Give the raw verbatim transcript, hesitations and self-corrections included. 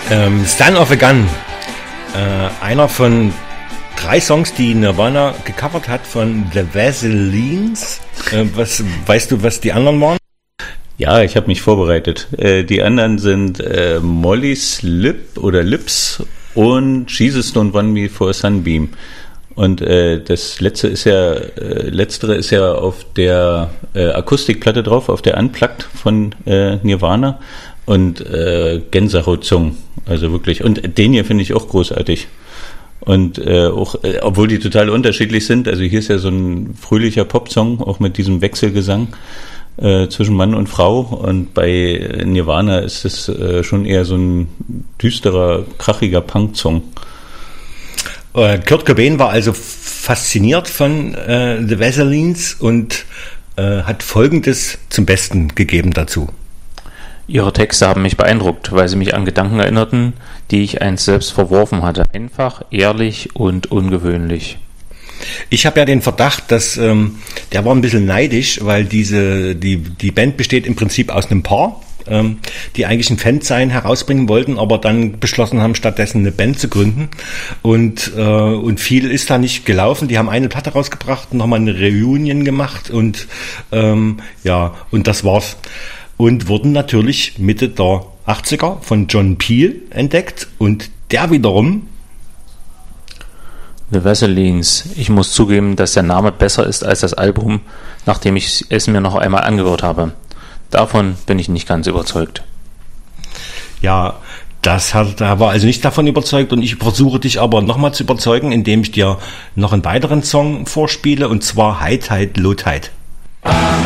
Ähm, Son of a Gun, äh, einer von drei Songs, die Nirvana gecovert hat von The Vaselines. Äh, was weißt du, was die anderen waren? Ja, ich habe mich vorbereitet. Äh, die anderen sind äh, Molly's Lip oder Lips und Jesus Don't Want Me for a Sunbeam. Und äh, das letzte ist ja, äh, letztere ist ja auf der äh, Akustikplatte drauf, auf der Unplugged von äh, Nirvana. Und äh, Gänsehautzungen, also wirklich. Und den hier finde ich auch großartig. Und äh, auch, äh, obwohl die total unterschiedlich sind, also hier ist ja so ein fröhlicher Popsong, auch mit diesem Wechselgesang äh, zwischen Mann und Frau. Und bei Nirvana ist es äh, schon eher so ein düsterer, krachiger Punk-Song. Äh, Kurt Cobain war also fasziniert von äh, The Vaselines und äh, hat Folgendes zum Besten gegeben dazu. Ihre Texte haben mich beeindruckt, weil sie mich an Gedanken erinnerten, die ich einst selbst verworfen hatte. Einfach, ehrlich und ungewöhnlich. Ich habe ja den Verdacht, dass ähm, der war ein bisschen neidisch, weil diese die die Band besteht im Prinzip aus einem Paar, ähm, die eigentlich ein Fansign herausbringen wollten, aber dann beschlossen haben, stattdessen eine Band zu gründen. Und äh, und viel ist da nicht gelaufen. Die haben eine Platte rausgebracht, nochmal eine Reunion gemacht und ähm, ja und das war's. Und wurden natürlich Mitte der achtziger von John Peel entdeckt und der wiederum The Vaselines. Ich muss zugeben, dass der Name besser ist als das Album, nachdem ich es mir noch einmal angehört habe. Davon bin ich nicht ganz überzeugt. Ja, das hat, da war also nicht davon überzeugt und ich versuche dich aber nochmal zu überzeugen, indem ich dir noch einen weiteren Song vorspiele und zwar High Tide, Low Tide.